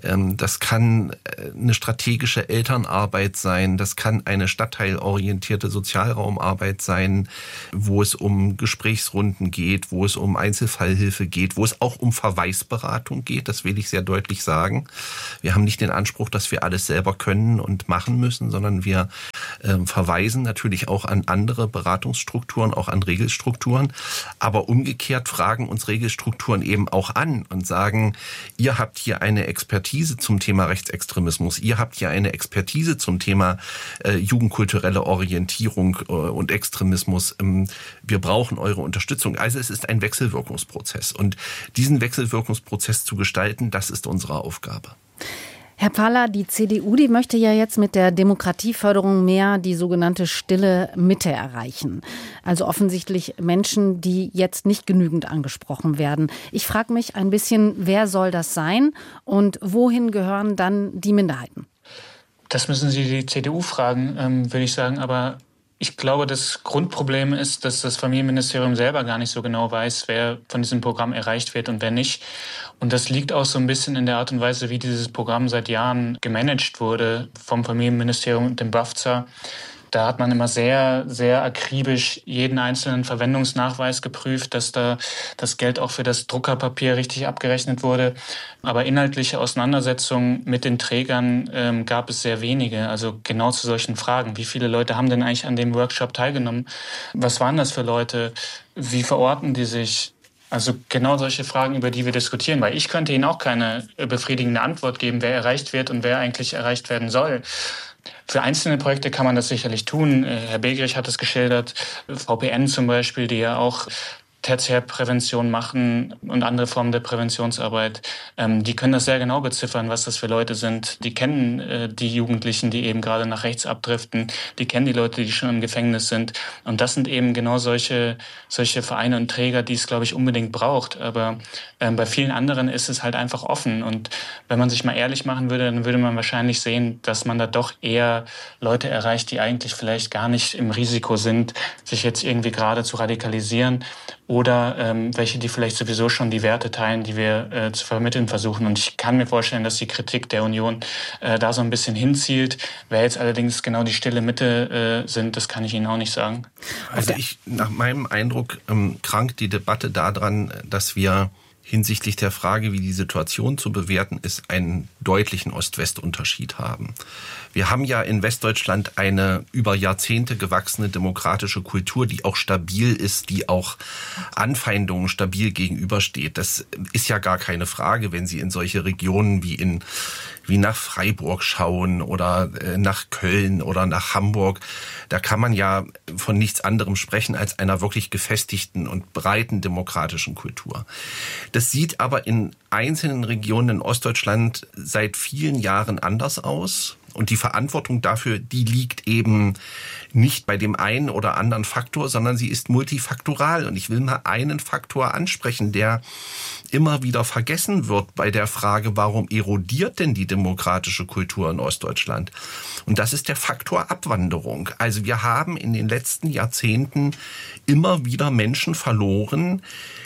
das kann eine strategische Elternarbeit sein, das kann eine stadtteilorientierte Sozialraumarbeit sein, wo es um Gesprächsrunden geht, wo es um Einzelfallhilfe geht, wo es auch um Verweisberatung geht, das will ich sehr deutlich sagen. Wir haben nicht den Anspruch, dass wir alles selber können und machen müssen, sondern wir äh, verweisen natürlich auch an andere Beratungsstrukturen, auch an Regelstrukturen, aber umgekehrt fragen uns Regelstrukturen eben auch an und sagen, ihr habt hier eine Expertise zum Thema Rechtsextremismus. Ihr habt ja eine Expertise zum Thema äh, jugendkulturelle Orientierung äh, und Extremismus. Ähm, wir brauchen eure Unterstützung. Also es ist ein Wechselwirkungsprozess. Und diesen Wechselwirkungsprozess zu gestalten, das ist unsere Aufgabe. Herr Pahler, die C D U, die möchte ja jetzt mit der Demokratieförderung mehr die sogenannte stille Mitte erreichen. Also offensichtlich Menschen, die jetzt nicht genügend angesprochen werden. Ich frage mich ein bisschen, wer soll das sein und wohin gehören dann die Minderheiten? Das müssen Sie die C D U fragen, ähm, würde ich sagen. Aber ich glaube, das Grundproblem ist, dass das Familienministerium selber gar nicht so genau weiß, wer von diesem Programm erreicht wird und wer nicht. Und das liegt auch so ein bisschen in der Art und Weise, wie dieses Programm seit Jahren gemanagt wurde vom Familienministerium und dem B A F Z A. Da hat man immer sehr, sehr akribisch jeden einzelnen Verwendungsnachweis geprüft, dass da das Geld auch für das Druckerpapier richtig abgerechnet wurde. Aber inhaltliche Auseinandersetzungen mit den Trägern ähm, gab es sehr wenige. Also genau zu solchen Fragen. Wie viele Leute haben denn eigentlich an dem Workshop teilgenommen? Was waren das für Leute? Wie verorten die sich? Also genau solche Fragen, über die wir diskutieren. Weil ich könnte Ihnen auch keine befriedigende Antwort geben, wer erreicht wird und wer eigentlich erreicht werden soll. Für einzelne Projekte kann man das sicherlich tun. Herr Begrich hat es geschildert, V P N zum Beispiel, die ja auch Tertiärprävention machen und andere Formen der Präventionsarbeit, ähm, die können das sehr genau beziffern, was das für Leute sind. Die kennen äh, die Jugendlichen, die eben gerade nach rechts abdriften. Die kennen die Leute, die schon im Gefängnis sind. Und das sind eben genau solche, solche Vereine und Träger, die es, glaube ich, unbedingt braucht. Aber ähm, bei vielen anderen ist es halt einfach offen. Und wenn man sich mal ehrlich machen würde, dann würde man wahrscheinlich sehen, dass man da doch eher Leute erreicht, die eigentlich vielleicht gar nicht im Risiko sind, sich jetzt irgendwie gerade zu radikalisieren. Oder ähm, welche, die vielleicht sowieso schon die Werte teilen, die wir äh, zu vermitteln versuchen. Und ich kann mir vorstellen, dass die Kritik der Union äh, da so ein bisschen hinzielt. Wer jetzt allerdings genau die stille Mitte äh, sind, das kann ich Ihnen auch nicht sagen. Also ich, nach meinem Eindruck ähm, krankt die Debatte daran, dass wir hinsichtlich der Frage, wie die Situation zu bewerten ist, einen deutlichen Ost-West-Unterschied haben. Wir haben ja in Westdeutschland eine über Jahrzehnte gewachsene demokratische Kultur, die auch stabil ist, die auch Anfeindungen stabil gegenübersteht. Das ist ja gar keine Frage, wenn Sie in solche Regionen wie in wie nach Freiburg schauen oder nach Köln oder nach Hamburg. Da kann man ja von nichts anderem sprechen als einer wirklich gefestigten und breiten demokratischen Kultur. Das sieht aber in einzelnen Regionen in Ostdeutschland seit vielen Jahren anders aus. Und die Verantwortung dafür, die liegt eben nicht bei dem einen oder anderen Faktor, sondern sie ist multifaktoral. Und ich will mal einen Faktor ansprechen, der immer wieder vergessen wird bei der Frage, warum erodiert denn die demokratische Kultur in Ostdeutschland? Und das ist der Faktor Abwanderung. Also wir haben in den letzten Jahrzehnten immer wieder Menschen verloren,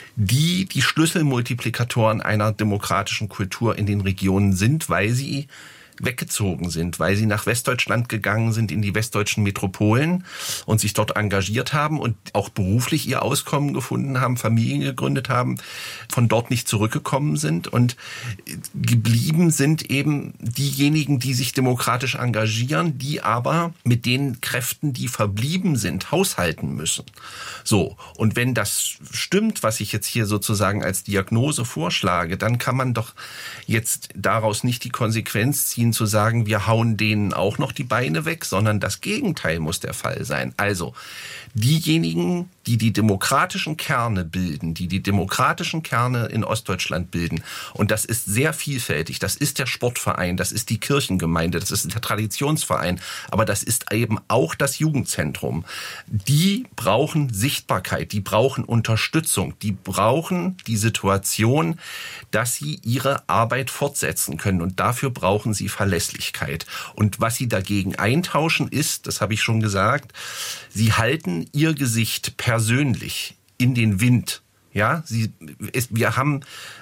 die die Schlüsselmultiplikatoren einer demokratischen Kultur in den Regionen sind, weil sie weggezogen sind, weil sie nach Westdeutschland gegangen sind, in die westdeutschen Metropolen und sich dort engagiert haben und auch beruflich ihr Auskommen gefunden haben, Familien gegründet haben, von dort nicht zurückgekommen sind. Und geblieben sind eben diejenigen, die sich demokratisch engagieren, die aber mit den Kräften, die verblieben sind, haushalten müssen. So, und wenn das stimmt, was ich jetzt hier sozusagen als Diagnose vorschlage, dann kann man doch jetzt daraus nicht die Konsequenz ziehen, zu sagen, wir hauen denen auch noch die Beine weg, sondern das Gegenteil muss der Fall sein. Also diejenigen, die die demokratischen Kerne bilden, die die demokratischen Kerne in Ostdeutschland bilden. Und das ist sehr vielfältig. Das ist der Sportverein, das ist die Kirchengemeinde, das ist der Traditionsverein, aber das ist eben auch das Jugendzentrum. Die brauchen Sichtbarkeit, die brauchen Unterstützung, die brauchen die Situation, dass sie ihre Arbeit fortsetzen können. Und dafür brauchen sie Verlässlichkeit. Und was sie dagegen eintauschen ist, das habe ich schon gesagt, sie halten ihr Gesicht persönlich in den Wind. Ja, sie, es, wir haben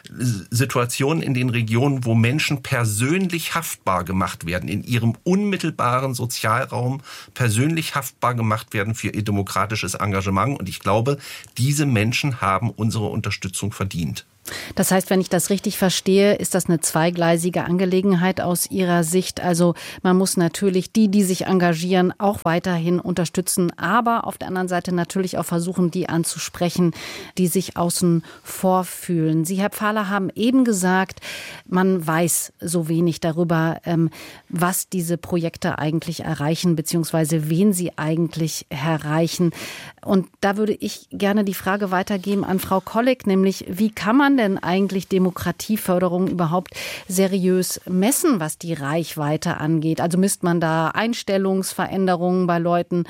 Situationen in den Regionen, wo Menschen persönlich haftbar gemacht werden, in ihrem unmittelbaren Sozialraum persönlich haftbar gemacht werden für ihr demokratisches Engagement. Und ich glaube, diese Menschen haben unsere Unterstützung verdient. Das heißt, wenn ich das richtig verstehe, ist das eine zweigleisige Angelegenheit aus Ihrer Sicht. Also man muss natürlich die, die sich engagieren, auch weiterhin unterstützen, aber auf der anderen Seite natürlich auch versuchen, die anzusprechen, die sich außen vor fühlen. Sie, Herr Pfahler, haben eben gesagt, man weiß so wenig darüber, was diese Projekte eigentlich erreichen, beziehungsweise wen sie eigentlich erreichen. Und da würde ich gerne die Frage weitergeben an Frau Kolleg, nämlich wie kann man denn eigentlich Demokratieförderung überhaupt seriös messen, was die Reichweite angeht? Also misst man da Einstellungsveränderungen bei Leuten?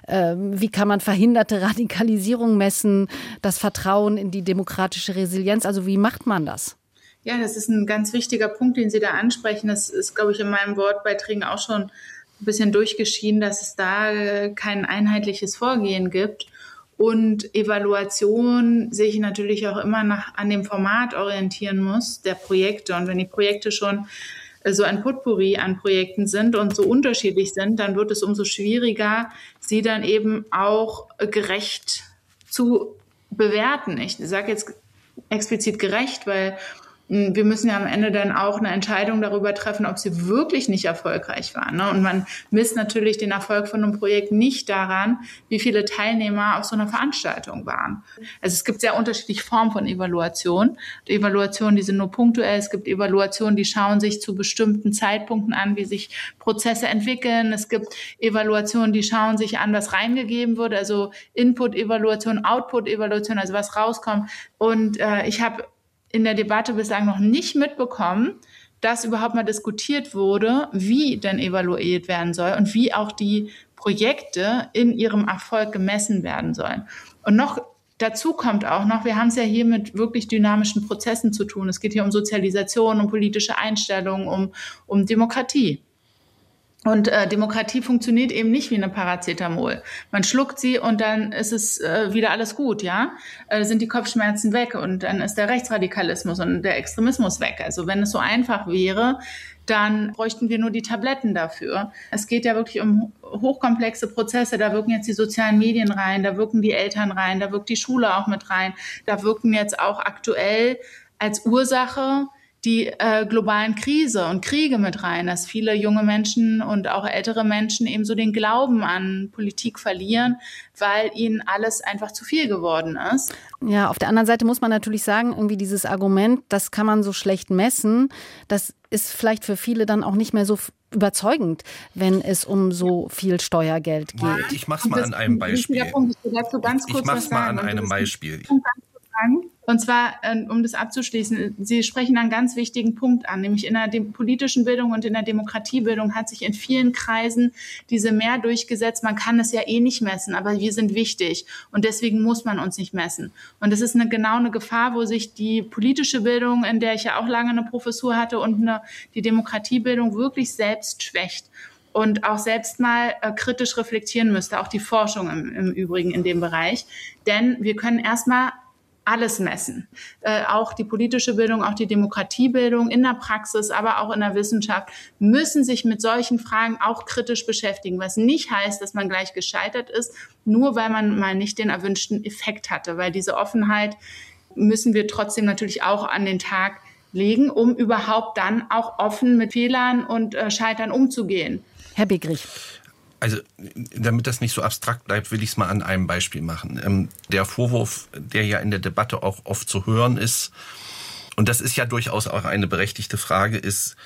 Wie kann man verhinderte Radikalisierung messen? Das Vertrauen in die demokratische Resilienz? Also wie macht man das? Ja, das ist ein ganz wichtiger Punkt, den Sie da ansprechen. Das ist, glaube ich, in meinen Wortbeiträgen auch schon ein bisschen durchgeschieden, dass es da kein einheitliches Vorgehen gibt. Und Evaluation sehe ich natürlich auch immer nach, an dem Format orientieren muss, der Projekte. Und wenn die Projekte schon so ein Potpourri an Projekten sind und so unterschiedlich sind, dann wird es umso schwieriger, sie dann eben auch gerecht zu bewerten. Ich sage jetzt explizit gerecht, weil wir müssen ja am Ende dann auch eine Entscheidung darüber treffen, ob sie wirklich nicht erfolgreich waren. Und man misst natürlich den Erfolg von einem Projekt nicht daran, wie viele Teilnehmer auf so einer Veranstaltung waren. Also es gibt sehr unterschiedliche Formen von Evaluation. Evaluationen, die sind nur punktuell. Es gibt Evaluationen, die schauen sich zu bestimmten Zeitpunkten an, wie sich Prozesse entwickeln. Es gibt Evaluationen, die schauen sich an, was reingegeben wird, also Input-Evaluation, Output-Evaluation, also was rauskommt. Und äh, ich habe in der Debatte bislang noch nicht mitbekommen, dass überhaupt mal diskutiert wurde, wie denn evaluiert werden soll und wie auch die Projekte in ihrem Erfolg gemessen werden sollen. Und noch dazu kommt auch noch, wir haben es ja hier mit wirklich dynamischen Prozessen zu tun. Es geht hier um Sozialisation, um politische Einstellungen, um, um Demokratie. Und äh, Demokratie funktioniert eben nicht wie eine Paracetamol. Man schluckt sie und dann ist es äh, wieder alles gut, ja? Äh, sind die Kopfschmerzen weg und dann ist der Rechtsradikalismus und der Extremismus weg. Also wenn es so einfach wäre, dann bräuchten wir nur die Tabletten dafür. Es geht ja wirklich um hochkomplexe Prozesse. Da wirken jetzt die sozialen Medien rein, da wirken die Eltern rein, da wirkt die Schule auch mit rein. Da wirken jetzt auch aktuell als Ursache die äh, globalen Krise und Kriege mit rein, dass viele junge Menschen und auch ältere Menschen eben so den Glauben an Politik verlieren, weil ihnen alles einfach zu viel geworden ist. Ja, auf der anderen Seite muss man natürlich sagen, irgendwie dieses Argument, das kann man so schlecht messen, das ist vielleicht für viele dann auch nicht mehr so überzeugend, wenn es um so viel Steuergeld geht. Ich mach's mal an einem Beispiel. Ich mach's mal an einem Beispiel. Und zwar, um das abzuschließen, Sie sprechen einen ganz wichtigen Punkt an, nämlich in der politischen Bildung und in der Demokratiebildung hat sich in vielen Kreisen diese mehr durchgesetzt. Man kann es ja eh nicht messen, aber wir sind wichtig und deswegen muss man uns nicht messen. Und das ist eine, genau eine Gefahr, wo sich die politische Bildung, in der ich ja auch lange eine Professur hatte, und eine, die Demokratiebildung wirklich selbst schwächt. Und auch selbst mal äh, kritisch reflektieren müsste, auch die Forschung im, im Übrigen in dem Bereich. Denn wir können erstmal alles messen. Äh, auch die politische Bildung, auch die Demokratiebildung in der Praxis, aber auch in der Wissenschaft müssen sich mit solchen Fragen auch kritisch beschäftigen, was nicht heißt, dass man gleich gescheitert ist, nur weil man mal nicht den erwünschten Effekt hatte. Weil diese Offenheit müssen wir trotzdem natürlich auch an den Tag legen, um überhaupt dann auch offen mit Fehlern und äh, Scheitern umzugehen. Herr Begrich. Also, damit das nicht so abstrakt bleibt, will ich es mal an einem Beispiel machen. Ähm, der Vorwurf, der ja in der Debatte auch oft zu hören ist, und das ist ja durchaus auch eine berechtigte Frage, ist,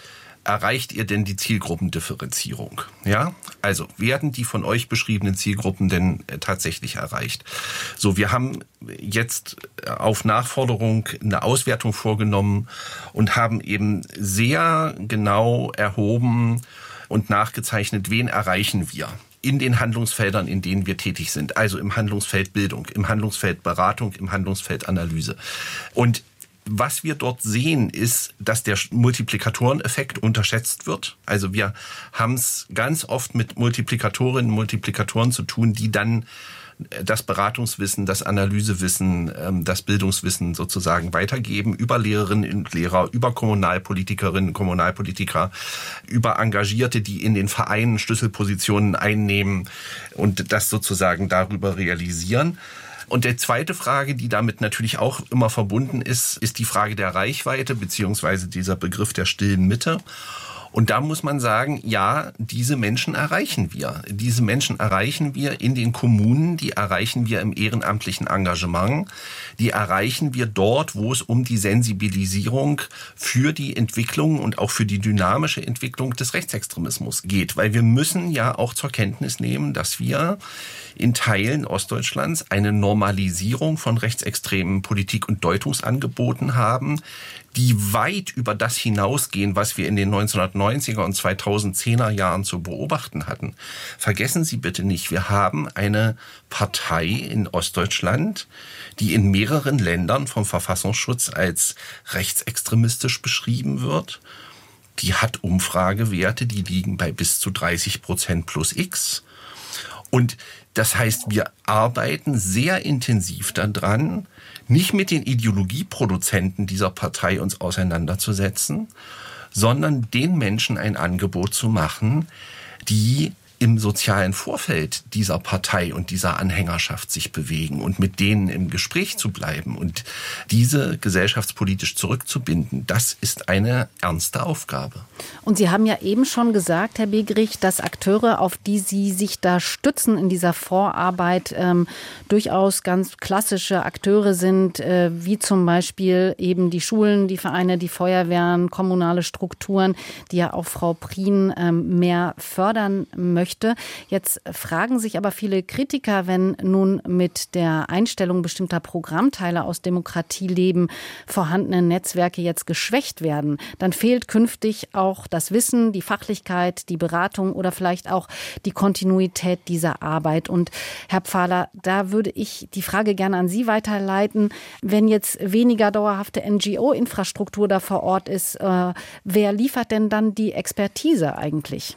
erreicht ihr denn die Zielgruppendifferenzierung? Ja, also werden die von euch beschriebenen Zielgruppen denn tatsächlich erreicht? So, wir haben jetzt auf Nachforderung eine Auswertung vorgenommen und haben eben sehr genau erhoben und nachgezeichnet, wen erreichen wir in den Handlungsfeldern, in denen wir tätig sind. Also im Handlungsfeld Bildung, im Handlungsfeld Beratung, im Handlungsfeld Analyse. Und was wir dort sehen, ist, dass der Multiplikatoreneffekt unterschätzt wird. Also wir haben es ganz oft mit Multiplikatorinnen und Multiplikatoren zu tun, die dann das Beratungswissen, das Analysewissen, das Bildungswissen sozusagen weitergeben über Lehrerinnen und Lehrer, über Kommunalpolitikerinnen und Kommunalpolitiker, über Engagierte, die in den Vereinen Schlüsselpositionen einnehmen und das sozusagen darüber realisieren. Und die zweite Frage, die damit natürlich auch immer verbunden ist, ist die Frage der Reichweite beziehungsweise dieser Begriff der stillen Mitte. Und da muss man sagen, ja, diese Menschen erreichen wir. Diese Menschen erreichen wir in den Kommunen, die erreichen wir im ehrenamtlichen Engagement, die erreichen wir dort, wo es um die Sensibilisierung für die Entwicklung und auch für die dynamische Entwicklung des Rechtsextremismus geht. Weil wir müssen ja auch zur Kenntnis nehmen, dass wir in Teilen Ostdeutschlands eine Normalisierung von rechtsextremen Politik- und Deutungsangeboten haben, die weit über das hinausgehen, was wir in den neunzehnhundertneunziger und zweitausendzehner Jahren zu beobachten hatten. Vergessen Sie bitte nicht, wir haben eine Partei in Ostdeutschland, die in mehreren Ländern vom Verfassungsschutz als rechtsextremistisch beschrieben wird. Die hat Umfragewerte, die liegen bei bis zu dreißig Prozent plus X. Und das heißt, wir arbeiten sehr intensiv daran, nicht mit den Ideologieproduzenten dieser Partei uns auseinanderzusetzen, sondern den Menschen ein Angebot zu machen, die im sozialen Vorfeld dieser Partei und dieser Anhängerschaft sich bewegen und mit denen im Gespräch zu bleiben und diese gesellschaftspolitisch zurückzubinden, das ist eine ernste Aufgabe. Und Sie haben ja eben schon gesagt, Herr Begerich, dass Akteure, auf die Sie sich da stützen in dieser Vorarbeit, ähm, durchaus ganz klassische Akteure sind, äh, wie zum Beispiel eben die Schulen, die Vereine, die Feuerwehren, kommunale Strukturen, die ja auch Frau Prien ähm, mehr fördern möchte. Jetzt fragen sich aber viele Kritiker, wenn nun mit der Einstellung bestimmter Programmteile aus Demokratieleben vorhandene Netzwerke jetzt geschwächt werden, dann fehlt künftig auch das Wissen, die Fachlichkeit, die Beratung oder vielleicht auch die Kontinuität dieser Arbeit. Und Herr Pfahler, da würde ich die Frage gerne an Sie weiterleiten. Wenn jetzt weniger dauerhafte N G O-Infrastruktur da vor Ort ist, äh, wer liefert denn dann die Expertise eigentlich?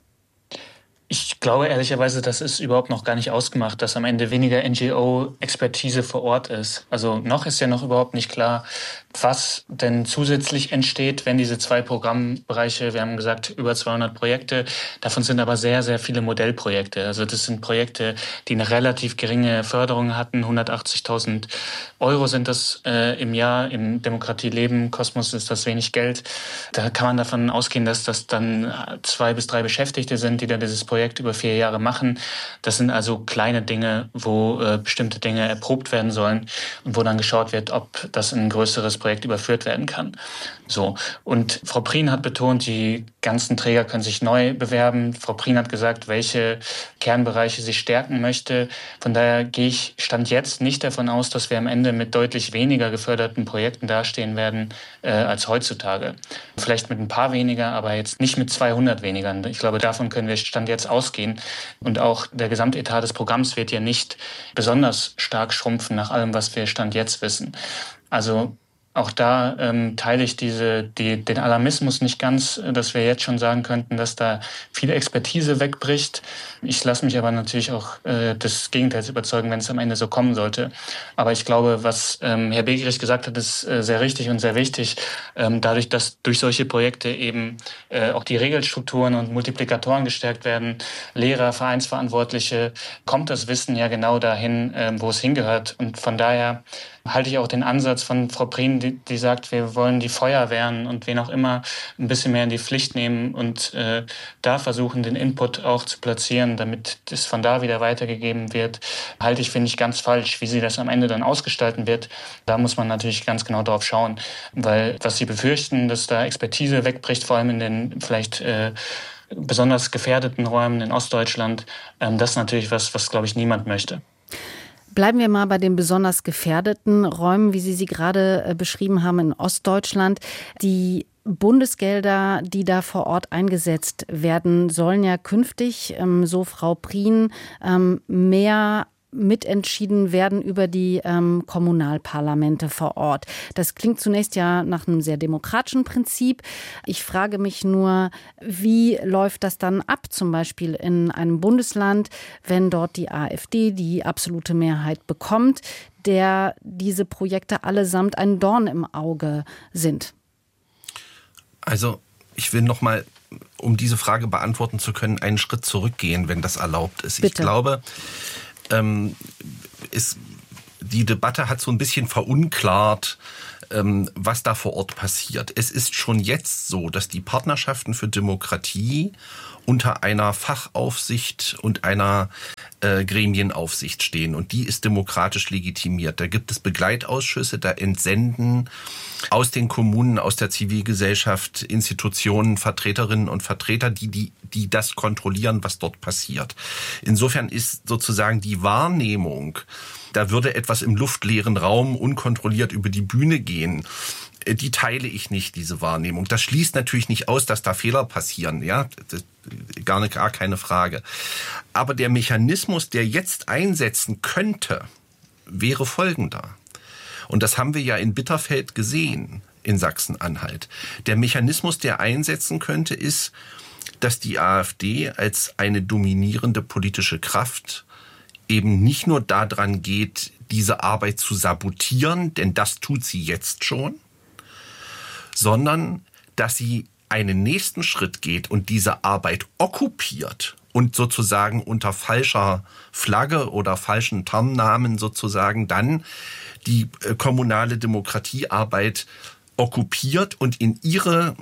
Ich glaube ehrlicherweise, das ist überhaupt noch gar nicht ausgemacht, dass am Ende weniger N G O-Expertise vor Ort ist. Also noch ist ja noch überhaupt nicht klar, was denn zusätzlich entsteht, wenn diese zwei Programmbereiche, wir haben gesagt, über zweihundert Projekte, davon sind aber sehr, sehr viele Modellprojekte. Also das sind Projekte, die eine relativ geringe Förderung hatten. hundertachtzigtausend Euro sind das äh, im Jahr im Demokratieleben. Kosmos ist das wenig Geld. Da kann man davon ausgehen, dass das dann zwei bis drei Beschäftigte sind, die da dieses Projekt über vier Jahre machen. Das sind also kleine Dinge, wo äh, bestimmte Dinge erprobt werden sollen und wo dann geschaut wird, ob das in ein größeres Projekt überführt werden kann. So. Und Frau Prien hat betont, die ganzen Träger können sich neu bewerben. Frau Prien hat gesagt, welche Kernbereiche sie stärken möchte. Von daher gehe ich Stand jetzt nicht davon aus, dass wir am Ende mit deutlich weniger geförderten Projekten dastehen werden äh, als heutzutage. Vielleicht mit ein paar weniger, aber jetzt nicht mit zweihundert weniger. Ich glaube, davon können wir Stand jetzt ausgehen. Und auch der Gesamtetat des Programms wird ja nicht besonders stark schrumpfen nach allem, was wir Stand jetzt wissen. Also auch da ähm, teile ich diese, die, den Alarmismus nicht ganz, dass wir jetzt schon sagen könnten, dass da viel Expertise wegbricht. Ich lasse mich aber natürlich auch äh, des Gegenteils überzeugen, wenn es am Ende so kommen sollte. Aber ich glaube, was ähm, Herr Begerich gesagt hat, ist äh, sehr richtig und sehr wichtig. Ähm, dadurch, dass durch solche Projekte eben äh, auch die Regelstrukturen und Multiplikatoren gestärkt werden, Lehrer, Vereinsverantwortliche, kommt das Wissen ja genau dahin, äh, wo es hingehört. Und von daher halte ich auch den Ansatz von Frau Prien, die, die sagt, wir wollen die Feuerwehren und wen auch immer ein bisschen mehr in die Pflicht nehmen und äh, da versuchen, den Input auch zu platzieren, damit das von da wieder weitergegeben wird, halte ich, finde ich, ganz falsch. Wie sie das am Ende dann ausgestalten wird, da muss man natürlich ganz genau drauf schauen, weil was sie befürchten, dass da Expertise wegbricht, vor allem in den vielleicht äh, besonders gefährdeten Räumen in Ostdeutschland, ähm, das ist natürlich was, was, glaube ich, niemand möchte. Bleiben wir mal bei den besonders gefährdeten Räumen, wie Sie sie gerade äh, beschrieben haben in Ostdeutschland. Die Bundesgelder, die da vor Ort eingesetzt werden, sollen ja künftig, ähm, so Frau Prien, ähm, mehr mitentschieden werden über die ähm, Kommunalparlamente vor Ort. Das klingt zunächst ja nach einem sehr demokratischen Prinzip. Ich frage mich nur, wie läuft das dann ab, zum Beispiel in einem Bundesland, wenn dort die AfD die absolute Mehrheit bekommt, der diese Projekte allesamt ein Dorn im Auge sind? Also ich will noch mal, um diese Frage beantworten zu können, einen Schritt zurückgehen, wenn das erlaubt ist. Bitte. Ich glaube, ähm, ist, die Debatte hat so ein bisschen verunklart, ähm, was da vor Ort passiert. Es ist schon jetzt so, dass die Partnerschaften für Demokratie unter einer Fachaufsicht und einer äh, Gremienaufsicht stehen. Und die ist demokratisch legitimiert. Da gibt es Begleitausschüsse, da entsenden aus den Kommunen, aus der Zivilgesellschaft, Institutionen, Vertreterinnen und Vertreter, die, die, die das kontrollieren, was dort passiert. Insofern ist sozusagen die Wahrnehmung, da würde etwas im luftleeren Raum unkontrolliert über die Bühne gehen, die teile ich nicht, diese Wahrnehmung. Das schließt natürlich nicht aus, dass da Fehler passieren, ja, das, gar, nicht, gar keine Frage. Aber der Mechanismus, der jetzt einsetzen könnte, wäre folgender. Und das haben wir ja in Bitterfeld gesehen, in Sachsen-Anhalt. Der Mechanismus, der einsetzen könnte, ist, dass die AfD als eine dominierende politische Kraft eben nicht nur daran geht, diese Arbeit zu sabotieren, denn das tut sie jetzt schon, sondern dass sie einen nächsten Schritt geht und diese Arbeit okkupiert und sozusagen unter falscher Flagge oder falschen Tarnnamen sozusagen dann die kommunale Demokratiearbeit okkupiert und in ihre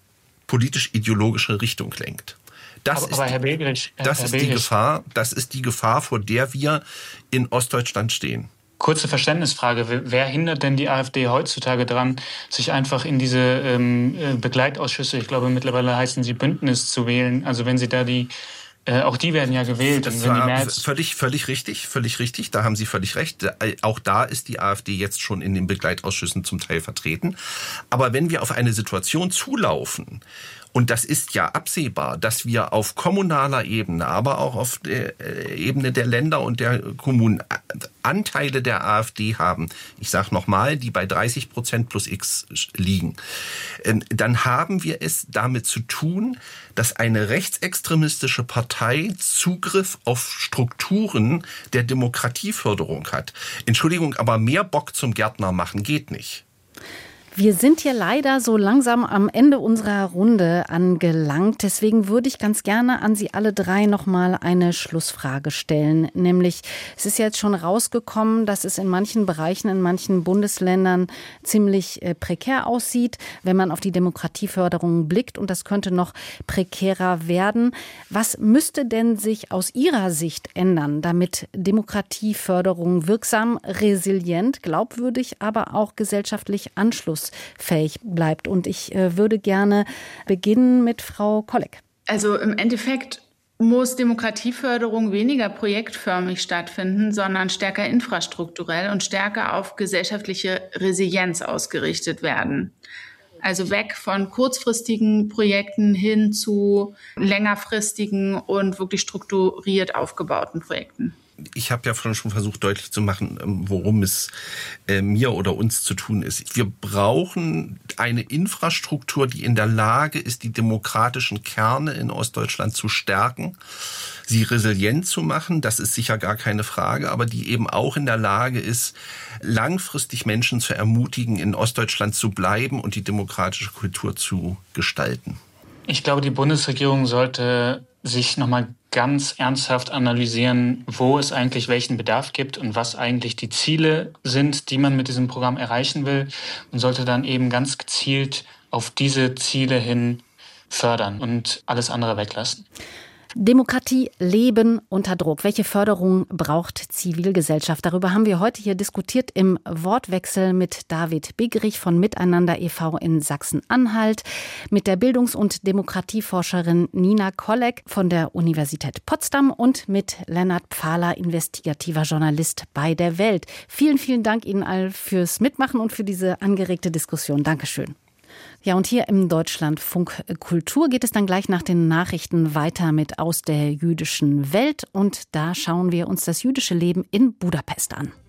politisch-ideologische Richtung lenkt. Das aber, ist, aber Herr Begrich, das Herr ist Begrich, die Gefahr, das ist die Gefahr, vor der wir in Ostdeutschland stehen. Kurze Verständnisfrage. Wer hindert denn die AfD heutzutage daran, sich einfach in diese ähm, Begleitausschüsse, ich glaube mittlerweile heißen sie Bündnis, zu wählen? Also wenn sie da die, äh, auch die werden ja gewählt. Das und wenn war die Mehrheits- völlig, völlig richtig, völlig richtig. Da haben Sie völlig recht. Auch da ist die AfD jetzt schon in den Begleitausschüssen zum Teil vertreten. Aber wenn wir auf eine Situation zulaufen, und das ist ja absehbar, dass wir auf kommunaler Ebene, aber auch auf der Ebene der Länder und der Kommunen Anteile der AfD haben, ich sage nochmal, die bei dreißig Prozent plus X liegen, dann haben wir es damit zu tun, dass eine rechtsextremistische Partei Zugriff auf Strukturen der Demokratieförderung hat. Entschuldigung, aber mehr Bock zum Gärtner machen geht nicht. Wir sind hier leider so langsam am Ende unserer Runde angelangt. Deswegen würde ich ganz gerne an Sie alle drei noch mal eine Schlussfrage stellen. Nämlich, es ist jetzt schon rausgekommen, dass es in manchen Bereichen, in manchen Bundesländern ziemlich äh, prekär aussieht, wenn man auf die Demokratieförderung blickt. Und das könnte noch prekärer werden. Was müsste denn sich aus Ihrer Sicht ändern, damit Demokratieförderung wirksam, resilient, glaubwürdig, aber auch gesellschaftlich Anschluss fähig bleibt? Und ich äh, würde gerne beginnen mit Frau Kolleg. Also im Endeffekt muss Demokratieförderung weniger projektförmig stattfinden, sondern stärker infrastrukturell und stärker auf gesellschaftliche Resilienz ausgerichtet werden. Also weg von kurzfristigen Projekten hin zu längerfristigen und wirklich strukturiert aufgebauten Projekten. Ich habe ja schon versucht, deutlich zu machen, worum es äh, mir oder uns zu tun ist. Wir brauchen eine Infrastruktur, die in der Lage ist, die demokratischen Kerne in Ostdeutschland zu stärken, sie resilient zu machen, das ist sicher gar keine Frage, aber die eben auch in der Lage ist, langfristig Menschen zu ermutigen, in Ostdeutschland zu bleiben und die demokratische Kultur zu gestalten. Ich glaube, die Bundesregierung sollte sich nochmal ganz ernsthaft analysieren, wo es eigentlich welchen Bedarf gibt und was eigentlich die Ziele sind, die man mit diesem Programm erreichen will, und sollte dann eben ganz gezielt auf diese Ziele hin fördern und alles andere weglassen. Demokratie leben unter Druck. Welche Förderung braucht Zivilgesellschaft? Darüber haben wir heute hier diskutiert im Wortwechsel mit David Biggerich von Miteinander e V in Sachsen-Anhalt, mit der Bildungs- und Demokratieforscherin Nina Kolleg von der Universität Potsdam und mit Lennart Pfahler, investigativer Journalist bei der Welt. Vielen, vielen Dank Ihnen all fürs Mitmachen und für diese angeregte Diskussion. Dankeschön. Ja, und hier im Deutschlandfunk Kultur geht es dann gleich nach den Nachrichten weiter mit Aus der jüdischen Welt. Und da schauen wir uns das jüdische Leben in Budapest an.